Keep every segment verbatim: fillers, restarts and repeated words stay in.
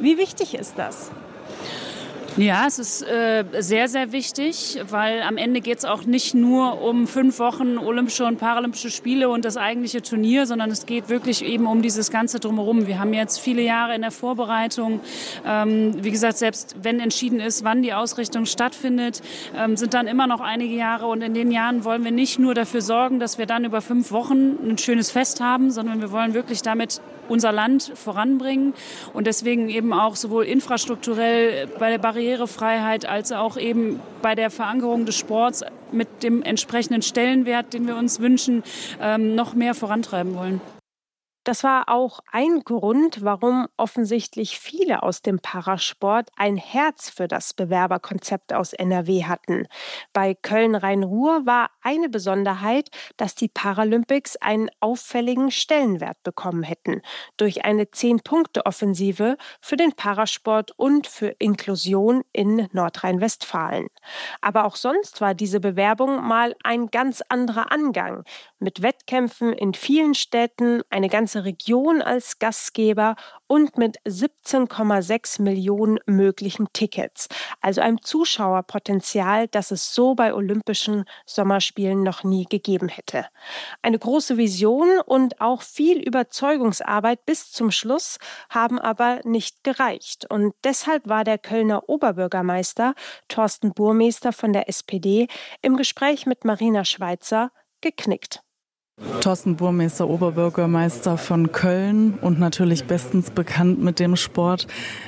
Wie wichtig ist das? Ja, es ist äh, sehr, sehr wichtig, weil am Ende geht es auch nicht nur um fünf Wochen Olympische und Paralympische Spiele und das eigentliche Turnier, sondern es geht wirklich eben um dieses Ganze Drumherum. Wir haben jetzt viele Jahre in der Vorbereitung. Ähm, wie gesagt, selbst wenn entschieden ist, wann die Ausrichtung stattfindet, ähm, sind dann immer noch einige Jahre. Und in den Jahren wollen wir nicht nur dafür sorgen, dass wir dann über fünf Wochen ein schönes Fest haben, sondern wir wollen wirklich damit unser Land voranbringen und deswegen eben auch sowohl infrastrukturell bei der Barrierefreiheit als auch eben bei der Verankerung des Sports mit dem entsprechenden Stellenwert, den wir uns wünschen, ähm, noch mehr vorantreiben wollen. Das war auch ein Grund, warum offensichtlich viele aus dem Parasport ein Herz für das Bewerberkonzept aus N R W hatten. Bei Köln-Rhein-Ruhr war eine Besonderheit, dass die Paralympics einen auffälligen Stellenwert bekommen hätten durch eine Zehn-Punkte-Offensive für den Parasport und für Inklusion in Nordrhein-Westfalen. Aber auch sonst war diese Bewerbung mal ein ganz anderer Angang, mit Wettkämpfen in vielen Städten, eine ganze Region als Gastgeber und mit siebzehn Komma sechs Millionen möglichen Tickets. Also einem Zuschauerpotenzial, das es so bei Olympischen Sommerspielen noch nie gegeben hätte. Eine große Vision und auch viel Überzeugungsarbeit bis zum Schluss haben aber nicht gereicht. Und deshalb war der Kölner Oberbürgermeister Thorsten Burmester von der S P D im Gespräch mit Marina Schweizer geknickt. Thorsten Burmester, Oberbürgermeister von Köln und natürlich bestens bekannt mit dem Sport.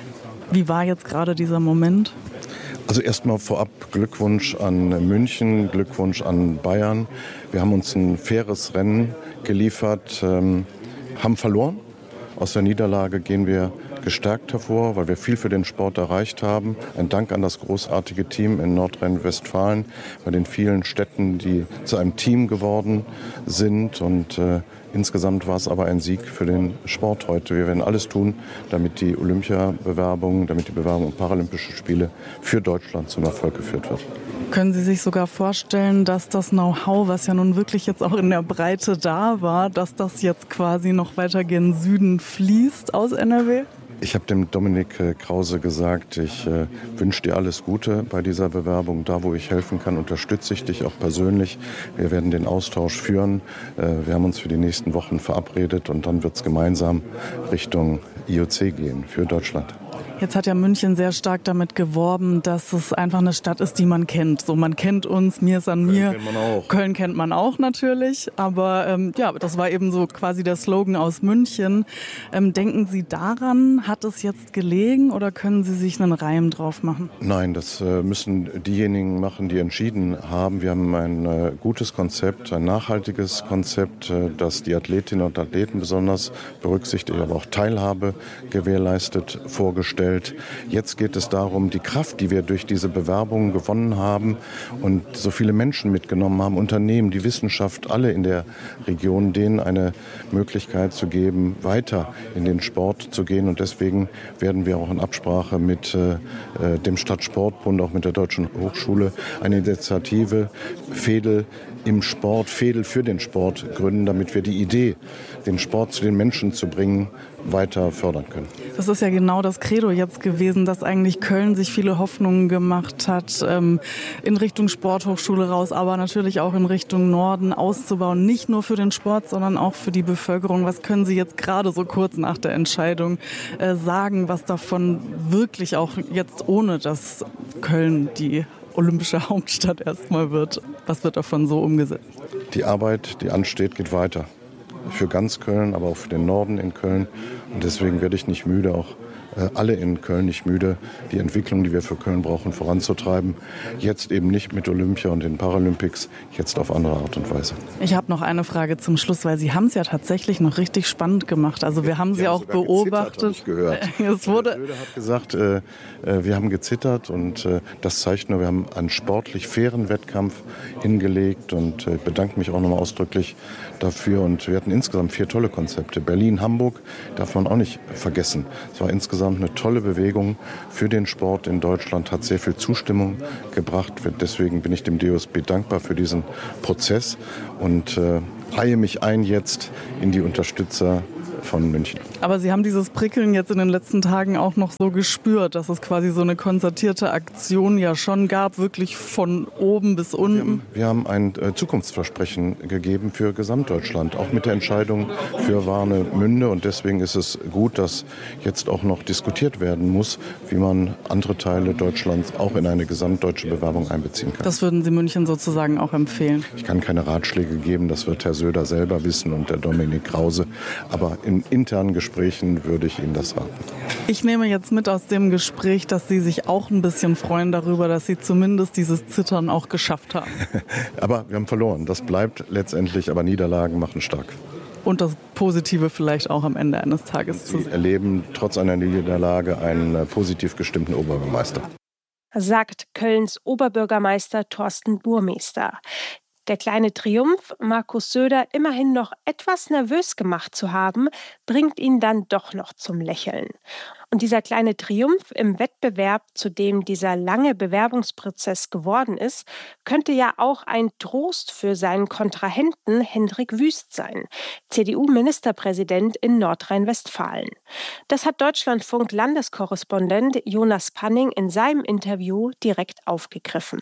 Wie war jetzt gerade dieser Moment? Also erstmal vorab Glückwunsch an München, Glückwunsch an Bayern. Wir haben uns ein faires Rennen geliefert, ähm, haben verloren. Aus der Niederlage gehen wir gestärkt hervor, weil wir viel für den Sport erreicht haben. Ein Dank an das großartige Team in Nordrhein-Westfalen, bei den vielen Städten, die zu einem Team geworden sind. Und äh, insgesamt war es aber ein Sieg für den Sport heute. Wir werden alles tun, damit die Olympiabewerbung, damit die Bewerbung um Paralympische Spiele für Deutschland zum Erfolg geführt wird. Können Sie sich sogar vorstellen, dass das Know-how, was ja nun wirklich jetzt auch in der Breite da war, dass das jetzt quasi noch weiter gen Süden fließt aus N R W? Ich habe dem Dominik Krause gesagt, ich äh, wünsche dir alles Gute bei dieser Bewerbung. Da, wo ich helfen kann, unterstütze ich dich auch persönlich. Wir werden den Austausch führen. Äh, wir haben uns für die nächsten Wochen verabredet und dann wird es gemeinsam Richtung I O C gehen für Deutschland. Jetzt hat ja München sehr stark damit geworben, dass es einfach eine Stadt ist, die man kennt. So, man kennt uns, mir ist an mir. Köln kennt man auch. Köln kennt man auch natürlich. Aber ähm, ja, das war eben so quasi der Slogan aus München. Ähm, denken Sie daran, hat es jetzt gelegen oder können Sie sich einen Reim drauf machen? Nein, das äh, müssen diejenigen machen, die entschieden haben. Wir haben ein äh, gutes Konzept, ein nachhaltiges Konzept, äh, das die Athletinnen und Athleten besonders berücksichtigt, aber auch Teilhabe gewährleistet, vorgestellt. Jetzt geht es darum, die Kraft, die wir durch diese Bewerbungen gewonnen haben und so viele Menschen mitgenommen haben, Unternehmen, die Wissenschaft, alle in der Region, denen eine Möglichkeit zu geben, weiter in den Sport zu gehen. Und deswegen werden wir auch in Absprache mit äh, dem Stadtsportbund, auch mit der Deutschen Hochschule, eine Initiative Fedel im Sport, Fedel für den Sport gründen, damit wir die Idee, den Sport zu den Menschen zu bringen, weiter fördern können. Das ist ja genau das Credo jetzt gewesen, dass eigentlich Köln sich viele Hoffnungen gemacht hat, ähm, in Richtung Sporthochschule raus, aber natürlich auch in Richtung Norden auszubauen. Nicht nur für den Sport, sondern auch für die Bevölkerung. Was können Sie jetzt gerade so kurz nach der Entscheidung äh, sagen, was davon wirklich auch jetzt ohne, dass Köln die olympische Hauptstadt erstmal wird, was wird davon so umgesetzt? Die Arbeit, die ansteht, geht weiter. Für ganz Köln, aber auch für den Norden in Köln. Und deswegen werde ich nicht müde, auch äh, alle in Köln nicht müde, die Entwicklung, die wir für Köln brauchen, voranzutreiben. Jetzt eben nicht mit Olympia und den Paralympics, jetzt auf andere Art und Weise. Ich habe noch eine Frage zum Schluss, weil Sie haben es ja tatsächlich noch richtig spannend gemacht. Also wir haben Sie wir auch haben beobachtet. Ich gehört. Es wurde Söder hat gesagt, äh, äh, wir haben gezittert und äh, das zeigt nur, wir haben einen sportlich fairen Wettkampf hingelegt und ich äh, bedanke mich auch nochmal ausdrücklich dafür. Und wir hatten insgesamt vier tolle Konzepte. Berlin, Hamburg darf man auch nicht vergessen. Es war insgesamt eine tolle Bewegung für den Sport in Deutschland, hat sehr viel Zustimmung gebracht. Deswegen bin ich dem D O S B dankbar für diesen Prozess und äh, reihe mich ein jetzt in die Unterstützer von München. Aber Sie haben dieses Prickeln jetzt in den letzten Tagen auch noch so gespürt, dass es quasi so eine konzertierte Aktion ja schon gab, wirklich von oben bis unten. Wir haben, wir haben ein äh, Zukunftsversprechen gegeben für Gesamtdeutschland, auch mit der Entscheidung für Warnemünde. Und deswegen ist es gut, dass jetzt auch noch diskutiert werden muss, wie man andere Teile Deutschlands auch in eine gesamtdeutsche Bewerbung einbeziehen kann. Das würden Sie München sozusagen auch empfehlen? Ich kann keine Ratschläge geben, das wird Herr Söder selber wissen und der Dominik Krause. Aber in internen Gesprächen würde ich Ihnen das raten. Ich nehme jetzt mit aus dem Gespräch, dass Sie sich auch ein bisschen freuen darüber, dass Sie zumindest dieses Zittern auch geschafft haben. Aber wir haben verloren. Das bleibt letztendlich, aber Niederlagen machen stark. Und das Positive vielleicht auch am Ende eines Tages zu sehen. Sie erleben trotz einer Niederlage einen positiv gestimmten Oberbürgermeister. Sagt Kölns Oberbürgermeister Thorsten Burmester. Der kleine Triumph, Markus Söder immerhin noch etwas nervös gemacht zu haben, bringt ihn dann doch noch zum Lächeln. Und dieser kleine Triumph im Wettbewerb, zu dem dieser lange Bewerbungsprozess geworden ist, könnte ja auch ein Trost für seinen Kontrahenten Hendrik Wüst sein, C D U-Ministerpräsident in Nordrhein-Westfalen. Das hat Deutschlandfunk-Landeskorrespondent Jonas Panning in seinem Interview direkt aufgegriffen.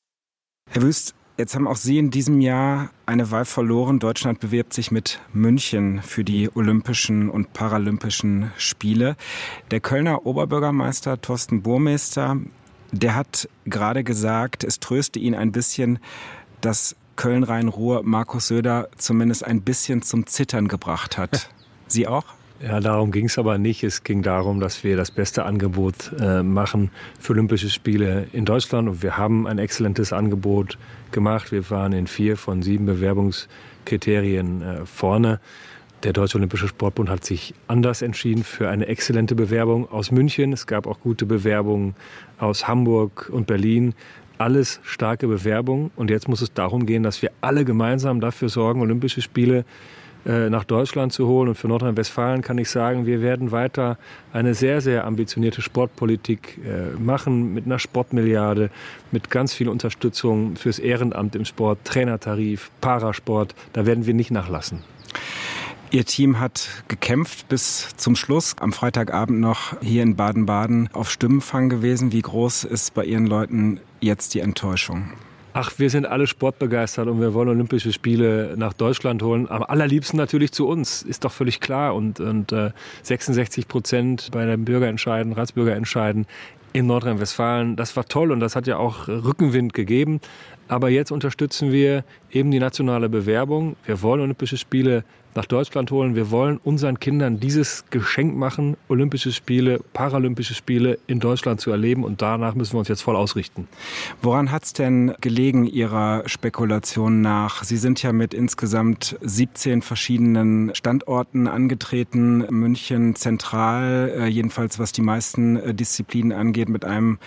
Herr Wüst, jetzt haben auch Sie in diesem Jahr eine Wahl verloren. Deutschland bewirbt sich mit München für die Olympischen und Paralympischen Spiele. Der Kölner Oberbürgermeister Thorsten Burmester, der hat gerade gesagt, es tröste ihn ein bisschen, dass Köln-Rhein-Ruhr Markus Söder zumindest ein bisschen zum Zittern gebracht hat. Sie auch? Ja, darum ging es aber nicht. Es ging darum, dass wir das beste Angebot äh, machen für Olympische Spiele in Deutschland. Und wir haben ein exzellentes Angebot gemacht. Wir waren in vier von sieben Bewerbungskriterien äh, vorne. Der Deutsche Olympische Sportbund hat sich anders entschieden für eine exzellente Bewerbung aus München. Es gab auch gute Bewerbungen aus Hamburg und Berlin. Alles starke Bewerbungen. Und jetzt muss es darum gehen, dass wir alle gemeinsam dafür sorgen, Olympische Spiele nach Deutschland zu holen. Und für Nordrhein-Westfalen kann ich sagen, wir werden weiter eine sehr, sehr ambitionierte Sportpolitik machen mit einer Sportmilliarde, mit ganz viel Unterstützung fürs Ehrenamt im Sport, Trainertarif, Parasport. Da werden wir nicht nachlassen. Ihr Team hat gekämpft bis zum Schluss. Am Freitagabend noch hier in Baden-Baden auf Stimmenfang gewesen. Wie groß ist bei Ihren Leuten jetzt die Enttäuschung? Ach, wir sind alle sportbegeistert und wir wollen Olympische Spiele nach Deutschland holen. Am allerliebsten natürlich zu uns, ist doch völlig klar. Und, und äh, sechsundsechzig Prozent bei den Bürgerentscheiden, Ratsbürgerentscheiden in Nordrhein-Westfalen, das war toll und das hat ja auch Rückenwind gegeben. Aber jetzt unterstützen wir eben die nationale Bewerbung. Wir wollen Olympische Spiele nach Deutschland holen. Wir wollen unseren Kindern dieses Geschenk machen, Olympische Spiele, Paralympische Spiele in Deutschland zu erleben. Und danach müssen wir uns jetzt voll ausrichten. Woran hat es denn gelegen, Ihrer Spekulation nach? Sie sind ja mit insgesamt siebzehn verschiedenen Standorten angetreten. München zentral, äh, jedenfalls was die meisten äh, Disziplinen angeht, mit einem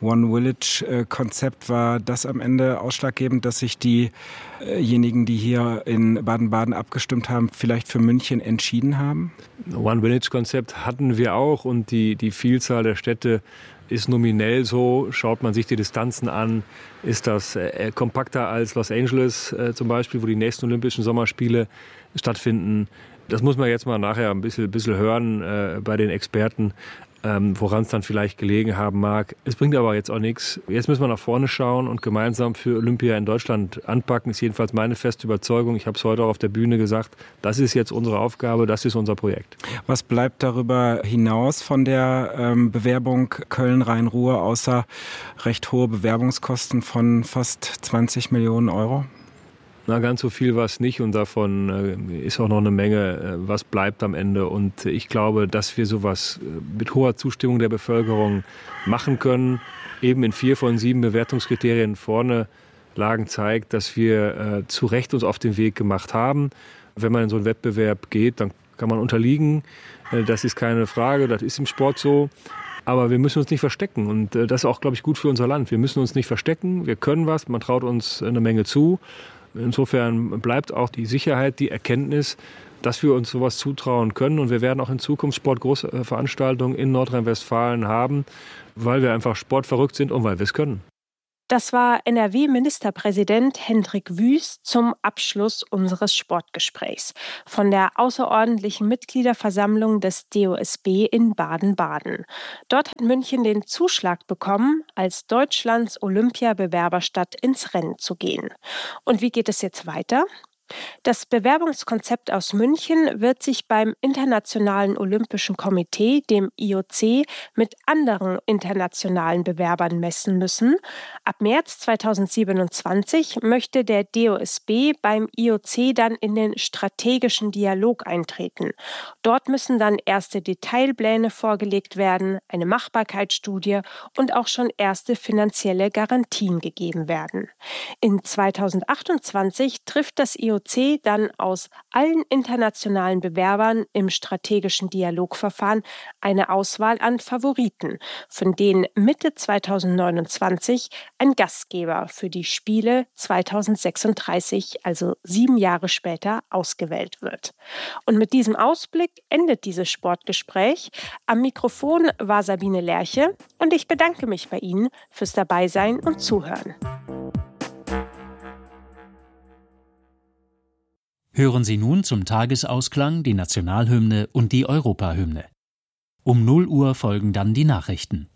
One-Village-Konzept. War das am Ende ausschlaggebend, dass sich diejenigen, die hier in Baden-Baden abgestimmt haben, vielleicht für München entschieden haben? One-Village-Konzept hatten wir auch und die, die Vielzahl der Städte ist nominell so. Schaut man sich die Distanzen an, ist das äh, kompakter als Los Angeles äh, zum Beispiel, wo die nächsten Olympischen Sommerspiele stattfinden. Das muss man jetzt mal nachher ein bisschen, bisschen hören äh, bei den Experten, ähm, woran es dann vielleicht gelegen haben mag. Es bringt aber jetzt auch nichts. Jetzt müssen wir nach vorne schauen und gemeinsam für Olympia in Deutschland anpacken. Ist jedenfalls meine feste Überzeugung. Ich habe es heute auch auf der Bühne gesagt. Das ist jetzt unsere Aufgabe, das ist unser Projekt. Was bleibt darüber hinaus von der ähm, Bewerbung Köln-Rhein-Ruhr, außer recht hohe Bewerbungskosten von fast zwanzig Millionen Euro? Na, ganz so viel war es nicht und davon äh, ist auch noch eine Menge, äh, was bleibt am Ende. Und ich glaube, dass wir sowas äh, mit hoher Zustimmung der Bevölkerung machen können. Eben in vier von sieben Bewertungskriterien vorne lagen, zeigt, dass wir äh, zu Recht uns auf den Weg gemacht haben. Wenn man in so einen Wettbewerb geht, dann kann man unterliegen. Äh, das ist keine Frage, das ist im Sport so. Aber wir müssen uns nicht verstecken und äh, das ist auch, glaube ich, gut für unser Land. Wir müssen uns nicht verstecken, wir können was, man traut uns eine Menge zu. Insofern bleibt auch die Sicherheit, die Erkenntnis, dass wir uns sowas zutrauen können. Und wir werden auch in Zukunft Sportgroßveranstaltungen in Nordrhein-Westfalen haben, weil wir einfach sportverrückt sind und weil wir es können. Das war N R W-Ministerpräsident Hendrik Wüst zum Abschluss unseres Sportgesprächs von der außerordentlichen Mitgliederversammlung des D O S B in Baden-Baden. Dort hat München den Zuschlag bekommen, als Deutschlands Olympiabewerberstadt ins Rennen zu gehen. Und wie geht es jetzt weiter? Das Bewerbungskonzept aus München wird sich beim Internationalen Olympischen Komitee, dem I O C, mit anderen internationalen Bewerbern messen müssen. Ab März zweitausendsiebenundzwanzig möchte der D O S B beim I O C dann in den strategischen Dialog eintreten. Dort müssen dann erste Detailpläne vorgelegt werden, eine Machbarkeitsstudie und auch schon erste finanzielle Garantien gegeben werden. In zweitausendachtundzwanzig trifft das I O C dann aus allen internationalen Bewerbern im strategischen Dialogverfahren eine Auswahl an Favoriten, von denen Mitte zweitausendneunundzwanzig ein Gastgeber für die Spiele zweitausendsechsunddreißig, also sieben Jahre später, ausgewählt wird. Und mit diesem Ausblick endet dieses Sportgespräch. Am Mikrofon war Sabine Lerche und ich bedanke mich bei Ihnen fürs Dabeisein und Zuhören. Hören Sie nun zum Tagesausklang die Nationalhymne und die Europahymne. Um null Uhr folgen dann die Nachrichten.